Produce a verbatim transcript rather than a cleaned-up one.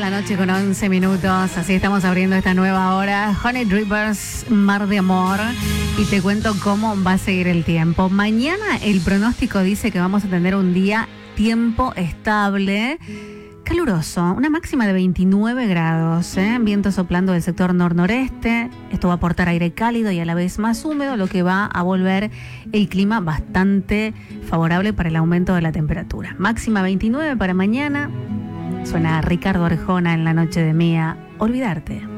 la noche con once minutos, así estamos abriendo esta nueva hora. Honey Drippers, Mar de Amor, y te cuento cómo va a seguir el tiempo. Mañana el pronóstico dice que vamos a tener un día tiempo estable, caluroso, una máxima de veintinueve grados, ¿eh? Viento soplando del sector nor-noreste. Esto va a aportar aire cálido y a la vez más húmedo, lo que va a volver el clima bastante favorable para el aumento de la temperatura. Máxima veintinueve para mañana. Suena Ricardo Arjona en la noche de Mía, Olvidarte.